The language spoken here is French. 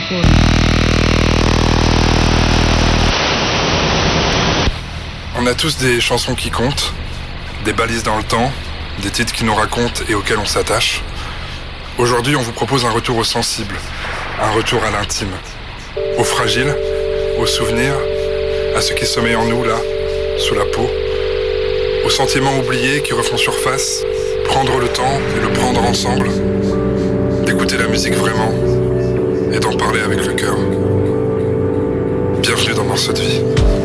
On a tous des chansons qui comptent, des balises dans le temps, des titres qui nous racontent et auxquels on s'attache. Aujourd'hui, on vous propose un retour au sensible, un retour à l'intime, au fragile, aux souvenirs, à ce qui sommeille en nous, là, sous la peau, aux sentiments oubliés qui refont surface, prendre le temps et le prendre ensemble, d'écouter la musique vraiment et d'en parler avec le cœur. Bienvenue dans Morceaux de vie.